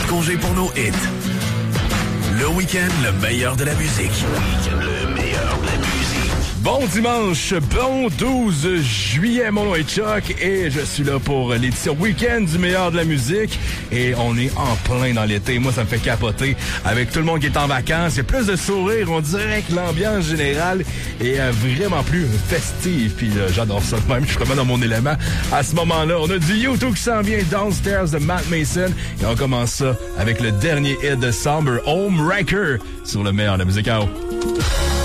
congé pour nos hits. Le week-end, le meilleur de la musique. Le meilleur de la musique. Bon dimanche, bon 12 juillet, mon nom est Chuck et je suis là pour l'édition week-end du meilleur de la musique et on est en plein dans l'été. Moi, ça me fait capoter avec tout le monde qui est en vacances. Il y a plus de sourires, on dirait que l'ambiance générale est vraiment plus festive. Puis j'adore ça même, je suis vraiment dans mon élément. À ce moment-là, on a du U2 qui s'en vient, Downstairs de Matt Mason et on commence ça avec le dernier hit de Somber, Home Wrecker, sur le meilleur de la musique.